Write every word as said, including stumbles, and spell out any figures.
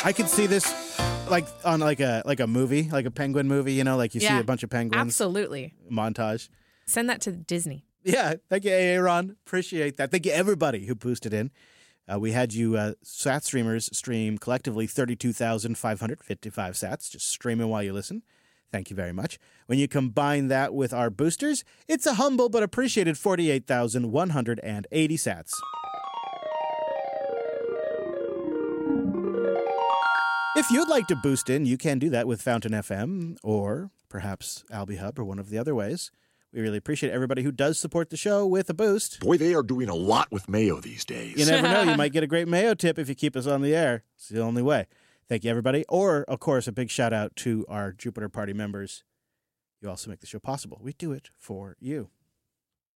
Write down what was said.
I could see this like on like a like a movie, like a penguin movie, you know, like you Yeah, see a bunch of penguins. Absolutely. Montage. Send that to Disney. Yeah. Thank you, Aaron. Appreciate that. Thank you, everybody who boosted in. Uh, we had you uh, sat streamers stream collectively thirty-two thousand five hundred fifty-five sats, just streaming while you listen. Thank you very much. When you combine that with our boosters, it's a humble but appreciated forty-eight thousand one hundred eighty sats. If you'd like to boost in, you can do that with Fountain F M or perhaps Alby Hub or one of the other ways. We really appreciate everybody who does support the show with a boost. Boy, they are doing a lot with Mayo these days. You never know. You might get a great Mayo tip if you keep us on the air. It's the only way. Thank you, everybody. Or, of course, a big shout out to our Jupiter Party members. You also make the show possible. We do it for you.